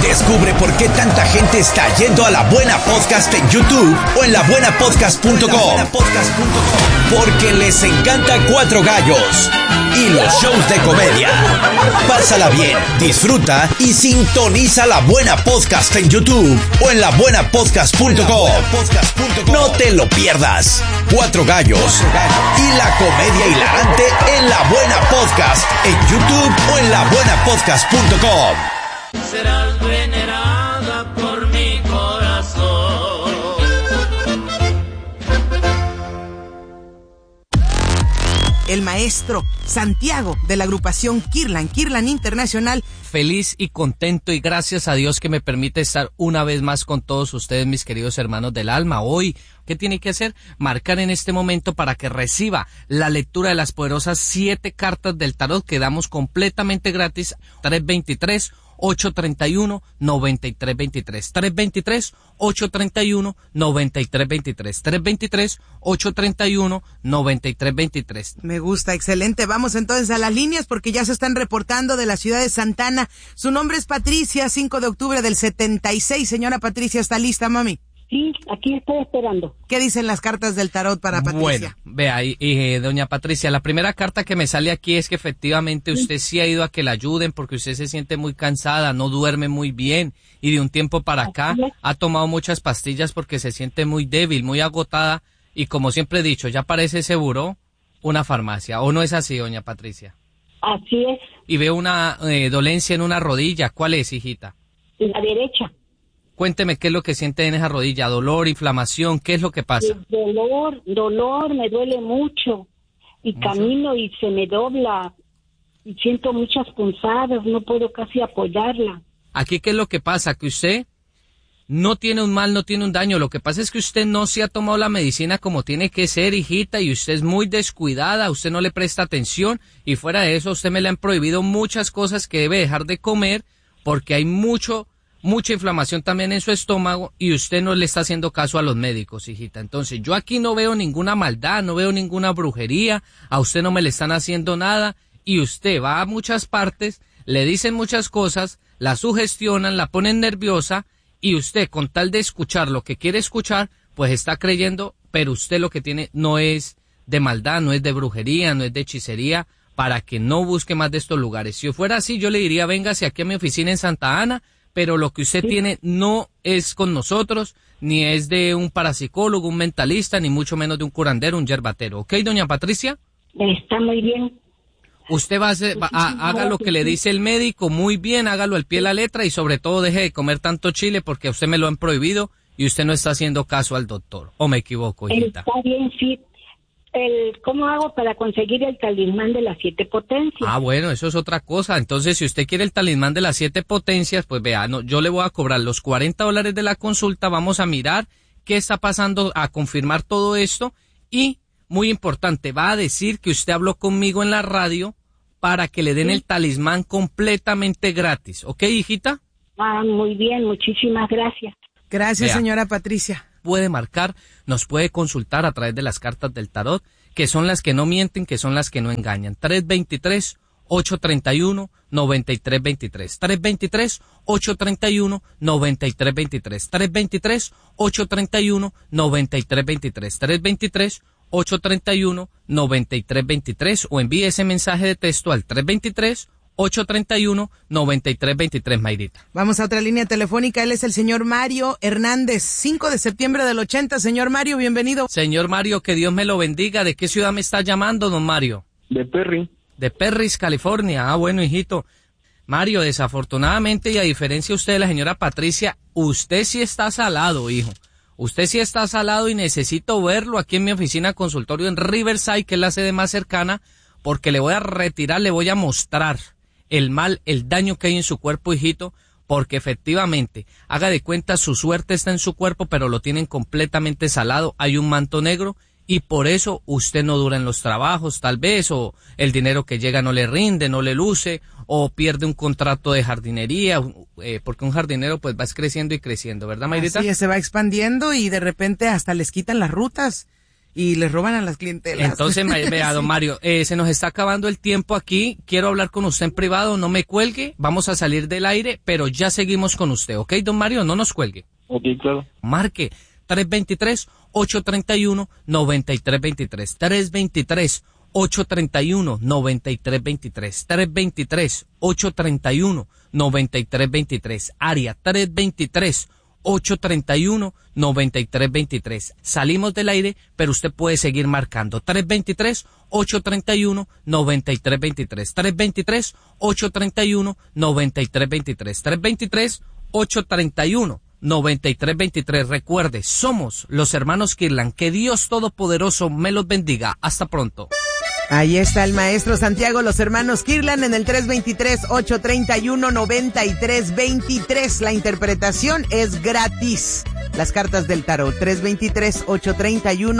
Descubre por qué tanta gente está yendo a La Buena Podcast en YouTube o en labuenapodcast.com. Porque les encanta Cuatro Gallos y los shows de comedia. Pásala bien, disfruta y sintoniza La Buena Podcast en YouTube o en labuenapodcast.com. No te lo pierdas. Cuatro Gallos y la comedia hilarante en La Buena Podcast en YouTube o en labuenapodcast.com. Serás venerada por mi corazón. El maestro Santiago de la agrupación Kirlan Internacional. Feliz y contento y gracias a Dios que me permite estar una vez más con todos ustedes, mis queridos hermanos del alma. Hoy, ¿qué tiene que hacer? Marcar en este momento para que reciba la lectura de las poderosas 7 cartas del tarot que damos completamente gratis. 323-831-9323. 323-831-9323. 323-831-9323. Me gusta, excelente. Vamos entonces a las líneas porque ya se están reportando de la ciudad de Santana. Su nombre es Patricia, 5 de octubre del 76. Señora Patricia, ¿está lista, mami? Sí, aquí estoy esperando. ¿Qué dicen las cartas del tarot para Patricia? Bueno, vea, doña Patricia, la primera carta que me sale aquí es que efectivamente usted sí ha ido a que la ayuden porque usted se siente muy cansada, no duerme muy bien y de un tiempo para acá ha tomado muchas pastillas porque se siente muy débil, muy agotada y como siempre he dicho, ya parece seguro una farmacia, ¿o no es así, doña Patricia? Así es. Y veo una dolencia en una rodilla, ¿cuál es, hijita? La derecha. Cuénteme qué es lo que siente en esa rodilla, dolor, inflamación, ¿qué es lo que pasa? Dolor, me duele mucho y camino y se me dobla y siento muchas punzadas, no puedo casi apoyarla. Aquí, ¿qué es lo que pasa? Que usted no tiene un mal, no tiene un daño, lo que pasa es que usted no se ha tomado la medicina como tiene que ser, hijita, y usted es muy descuidada, usted no le presta atención y fuera de eso, a usted me le han prohibido muchas cosas que debe dejar de comer porque hay mucha inflamación también en su estómago y usted no le está haciendo caso a los médicos, hijita. Entonces, yo aquí no veo ninguna maldad, no veo ninguna brujería, a usted no me le están haciendo nada y usted va a muchas partes, le dicen muchas cosas, la sugestionan, la ponen nerviosa y usted con tal de escuchar lo que quiere escuchar, pues está creyendo, pero usted lo que tiene no es de maldad, no es de brujería, no es de hechicería, para que no busque más de estos lugares. Si fuera así, yo le diría, véngase aquí a mi oficina en Santa Ana, pero lo que usted tiene no es con nosotros, ni es de un parapsicólogo, un mentalista, ni mucho menos de un curandero, un yerbatero. ¿Ok, doña Patricia? Está muy bien. Usted haga lo que le dice el médico, muy bien, hágalo al pie de la letra y sobre todo deje de comer tanto chile porque a usted me lo han prohibido y usted no está haciendo caso al doctor. ¿O me equivoco, hijita? Está bien, sí. ¿Cómo hago para conseguir el talismán de las 7 potencias? Ah, bueno, eso es otra cosa. Entonces, si usted quiere el talismán de las 7 potencias, pues vea, yo le voy a cobrar los $40 de la consulta, vamos a mirar qué está pasando, a confirmar todo esto y, muy importante, va a decir que usted habló conmigo en la radio para que le den el talismán completamente gratis. ¿Ok, hijita? Ah, muy bien, muchísimas gracias. Gracias, señora Patricia. Puede marcar, nos puede consultar a través de las cartas del tarot, que son las que no mienten, que son las que no engañan. 323-831-9323. 323-831-9323. 323-831-9323. 323-831-9323 o envíe ese mensaje de texto al 323-831-9323, Mayrita. Vamos a otra línea telefónica, él es el señor Mario Hernández, 5 de septiembre del 80. Señor Mario, bienvenido. Señor Mario, que Dios me lo bendiga. ¿De qué ciudad me está llamando, don Mario? De Perry. De Perris, California. Ah, bueno, hijito. Mario, desafortunadamente y a diferencia de usted, la señora Patricia, usted sí está salado, hijo. Usted sí está salado y necesito verlo aquí en mi oficina consultorio en Riverside, que es la sede más cercana, porque le voy a retirar, le voy a mostrar el mal, el daño que hay en su cuerpo, hijito, porque efectivamente, haga de cuenta, su suerte está en su cuerpo, pero lo tienen completamente salado, hay un manto negro, y por eso usted no dura en los trabajos, tal vez, o el dinero que llega no le rinde, no le luce, o pierde un contrato de jardinería, porque un jardinero pues va creciendo y creciendo, ¿verdad, Mayrita? Sí, se va expandiendo y de repente hasta les quitan las rutas. y les roban a las clientelas. Entonces, vea, don Mario, se nos está acabando el tiempo aquí. Quiero hablar con usted en privado, no me cuelgue. Vamos a salir del aire, pero ya seguimos con usted, ¿ok, don Mario? No nos cuelgue. Ok, claro. Marque 323-831-9323. 323-831-9323. 323-831-9323. Área 323-831-9323. Salimos del aire, pero usted puede seguir marcando. 323-831-9323. 323-831-9323. 323-831-9323. Recuerde, somos los hermanos Kirlan. Que Dios Todopoderoso me los bendiga. Hasta pronto. Ahí está el maestro Santiago, los hermanos Kirlan en el 323-831-9323. La interpretación es gratis. Las cartas del tarot, 323-831